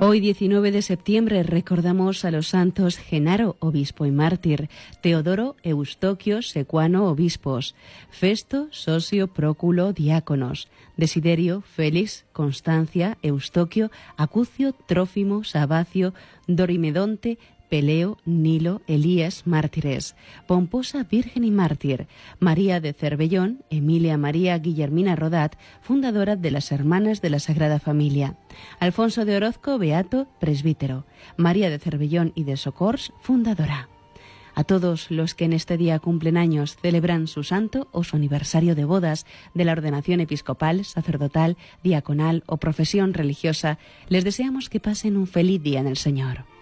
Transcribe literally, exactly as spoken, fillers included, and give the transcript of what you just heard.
Hoy, diecinueve de septiembre, recordamos a los santos Genaro, obispo y mártir, Teodoro, Eustoquio, secuano, obispos, Festo, Sosio, Próculo, diáconos, Desiderio, Félix, Constancia, Eustoquio, Acucio, Trófimo, Sabacio, Dorimedonte, Peleo, Nilo, Elías, mártires, Pomposa, virgen y mártir, María de Cervellón, Emilia María Guillermina Rodat, fundadora de las Hermanas de la Sagrada Familia, Alfonso de Orozco, beato, presbítero, María de Cervellón y de Socors, fundadora. A todos los que en este día cumplen años, celebran su santo o su aniversario de bodas, de la ordenación episcopal, sacerdotal, diaconal o profesión religiosa, les deseamos que pasen un feliz día en el Señor.